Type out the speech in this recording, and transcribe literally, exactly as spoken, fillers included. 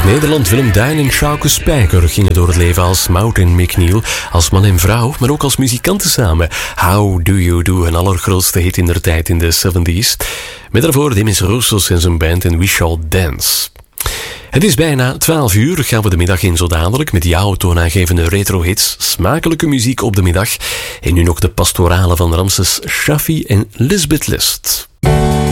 Uit Nederland, Willem Duin en Sjouke Spijker gingen door het leven als Maud en Mick Neal, als man en vrouw, maar ook als muzikanten samen. How Do You Do, een allergrootste hit in der tijd in de zeventig. Met daarvoor Demis Roussos en zijn band en We Shall Dance. Het is bijna twaalf uur, gaan we de middag in zo dadelijk met jouw toonaangevende retro-hits, smakelijke muziek op de middag en nu nog de pastorale van Ramses Shaffi en Lisbeth List.